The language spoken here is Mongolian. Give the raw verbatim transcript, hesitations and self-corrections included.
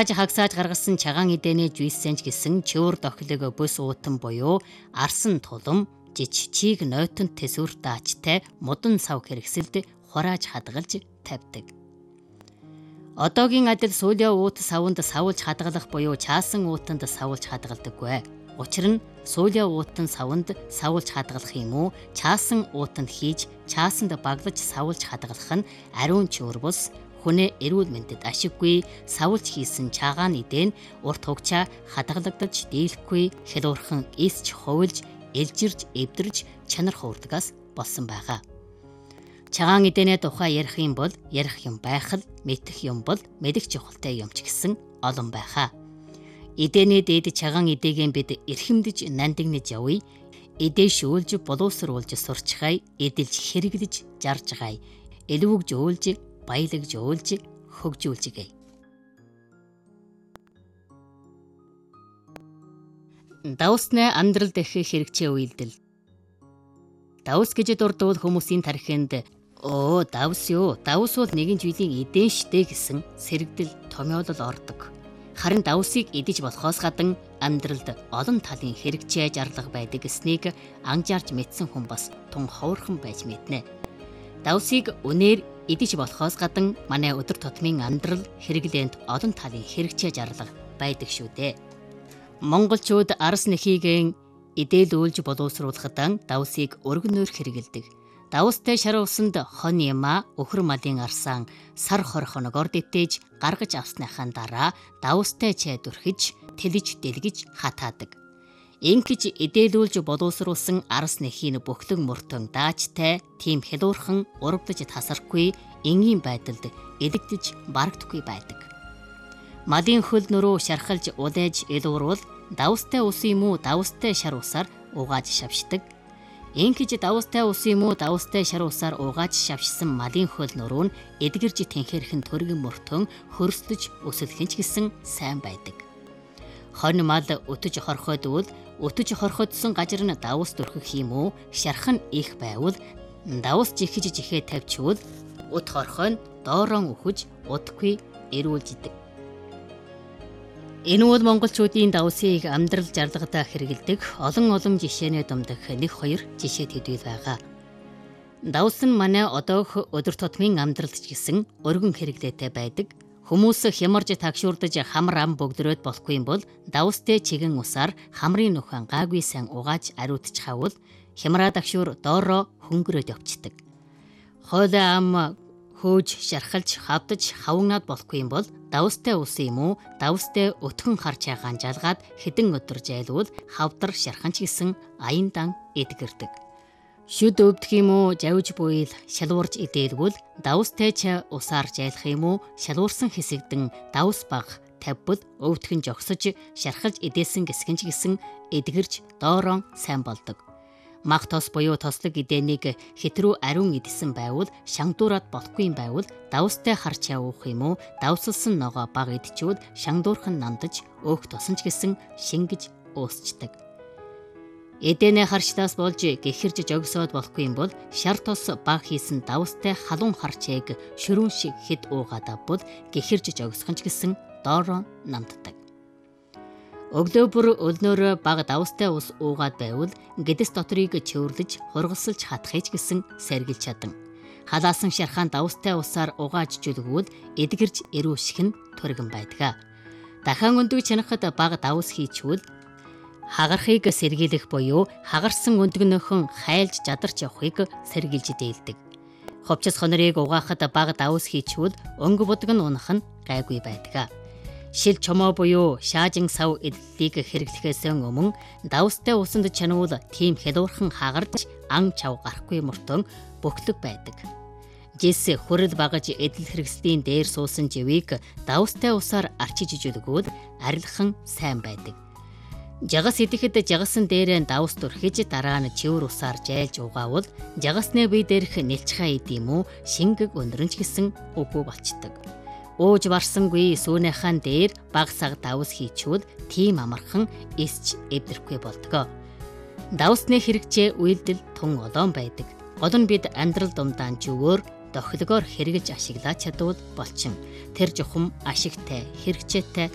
Хурааж хагсааж гаргасан чагаан эдэний жуйсэнж гэсэн чөөр дохилог бүс уутан буюу арсан тулам жиж чийг нойтон тэсвэр даачтай мудан сав хэрэгсэлд хурааж хадгалж тавьдаг. Одоогийн адил сүүлийн уут савнд савуулж хадгалах буюу чаасан уутанд савуулж хадгалдаггүй. Учир нь сүүлийн уутан савнд савуулж хадгалах юм уу, чаасан уутанд хийж чаасанд баглаж савуулж хадгалах нь ариун чөөр бус хүнээ эрүүл мэндэд ашиггүй савуулж хийсэн чагаан эдэн урт хугацаа хадгалагдаж дийлэхгүй хялуурхан эсч ховлж элжирж эвдэрж чанар хуурдагаас болсон байгаа. Чагаан эдэнэ тухай ярих юм бол ярих юм байх л мэдэх юм бол мэдэх чухалтай юм ч гэсэн олон байхаа. Эдэний дээд чагаан эдэгийн бид эрхэмдэж нандинаж явъя. Эдээ шүүлж боловсруулж сурчхай эдэлж хэрэглэж жарж гай. Элвүгж өөлж баялагж өөлж хөгжүүлж гээ. Давсны амьдралд их хэрэгцээ үйлдэл. Давс гэж дурдвал хүмүүсийн тархинд оо давс юу, давс бол нэгэн жилийн эдэн штэ гэсэн сэрэгдэл томьёолол ордог. Харин давсыг идэж болохоос гадна амьдралд олон талын хэрэгцээ зарлага байдаг гэснийг анжаарч мэдсэн хүн бас тун ховорхон байж мэднэ. Давсыг үнээр идэж болохоос гадна манай өдөр тутмын амьдрал хэрэглээнд олон талын хэрэгцээ зарлага байдаг шүү дээ. Монголчууд арс нэхийгэн идээлүүлж боловсруулахад давсыг өргөнөөр хэрэгэлдэг. Давстай шар усанд хон яма өхөр малын арсан сар хор хоногоор дэвтээж гаргаж авсныхаа дараа давстай чай дүрхэж тэлж дэлгэж хатаадаг. Ингэж идээлүүлж боловсруулсан арс нэхийн бөхлөг мөртөн даачтай тийм хялуурхан урвдаж тасархгүй энгийн байдалд элэгдэж барагдахгүй байдаг. Малын хөл нөрөө шархалж удээж элуурвал давстай ус юм уу давстай шар усаар угааж шавшдаг. Ингэж давстай ус юм уу давстай шар усаар угааж шавшсан малын хөл нөрөө нь эдгэрж тэнхэрхэн төргөн мөртөн хөрслөж өсөлхөн ч гэсэн сайн байдаг. Хон мал өтөж хорхойд үл өтөж хорхойдсон газар нь давс дүрхэх юм уу шархан их байвал давс жихэж жихээ тавьчвал ут хорхой нь доорон өхөж удахгүй эрүүлждэг. Энэ бол монголчуудын давсыг амьдрал зарлагатаа хэрэгэлдэг олон олон жишээний дундах нэг хоёр жишээ төдийл байгаа. Давс нь манай одоох өдөр тутмын амьдралд ч гэсэн өргөн хэрэглээтэй байдаг. Хүмүүс хямарж тагшуурдаж хамар ам бөгдрөөд болохгүй юм бол давстай чигэн усаар хамрын нөхөн гаагүй сайн угааж ариутж хавал хямраа тагшуур доороо хөнгөрөөд явцдаг. Хойлоо ам хөөж шархалж хавдаж хавнаад болохгүй юм бол давстай ус юм уу давстай өтгөн харж хагаан жалгаад хэдэн өдөр жайлвал хавдар шархан ч гэсэн аян дан эдгэрдэг. Шүд өвдөх юм уу завж буйл шалуурж идээлгүүл давстай чай усаар жайлах юм уу шалуурсан хэсэгдэн давс баг тавьбал өвдгөн жогсож шархалж идээсэн гэсгэн ч гэсэн эдгэрж доорон сайн болдог. Мах тос буюу тослог эдэнийг хэтрүү ариун идсэн байвал шангдуураад болохгүй юм байвал давстай харч явах юм уу давсалсан ногоо баг идчихвэл шангдуурхан нандаж өөх тосон ч гэсэн шингэж уусчдаг. Эдэнэ харчлаас болж гэхэрж жогсоод болохгүй юм бол шар тос баг хийсэн давстай халуун харчээг шөрүүн шиг хэд уугаад авбал гэхэрж жогсхон ч гэсэн доороо намддаг. Өглөө бүр өлнөөр баг давстай ус уугаад байвал гэдэс доторыг чөвөрлөж хургалсалж хатахыч гэсэн сэргийлж чадан. Халаасан шархаан давстай усаар угааж жүлгүүл эдгэрж эрүүших нь төргөн байдаг. Дахин өндөг чанахад баг давс хийчвэл хагархыг сэргийлэх буюу хагарсан өндгөнөөхөн хайлж жадарч явахыг сэргийлж дээлдэг. Ховчс хонорыг угаахад баг давс хийчвэл өнгө будг нь унах нь гайгүй байдаг. Шил чомоо буюу шаажин сав эдлийг хэрэглэхээс өмнө давстай усанд чануул тийм хялуурхан хагарч ан чав гарахгүй мөртөн бөхлөг байдаг. Жис хүрэл багаж эдэл хэрэгслийн дээр суусан живийг давстай усаар арчиж ижүүлгүүл арилхан сайн байдаг. Жагас идэхэд жагасан дээрээ давс дүрхэж дараа нь чивэр усаар жайлж угаавал жагасны бие дээрх нэлчхаа идэм үү шингэг өнөрөнч гэсэн үгүй болчдөг. Ууж барсангүй сүүнийхэн дээр баг саг давс хийчвэл тийм амархан эсч эвдэрхгүй болдог. Давсны хэрэгцээ үйлдэл тун олон байдаг. Гол нь бид амьдрал дундаа зүгөөр дохилгоор хэрэгж ашиглаж чадвал болчин. Тэр жухам ашигтай, хэрэгцээтэй